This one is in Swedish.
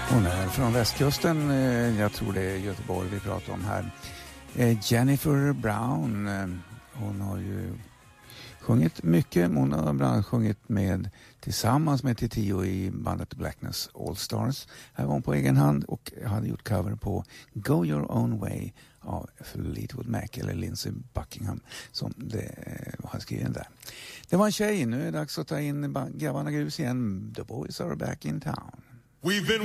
Hon är från västkusten, jag tror det är Göteborg vi pratar om här. Jennifer Brown, hon har ju sjungit mycket. Hon har bland annat sjungit tillsammans med Titiyo i bandet Blackness All Stars. Här var hon på egen hand och hade gjort cover på Go Your Own Way av Fleetwood Mac eller Lindsey Buckingham som det har skrivit där. Det var en tjej, nu är det dags att ta in grabbarna grus igen. The Boys Are Back in Town. We've been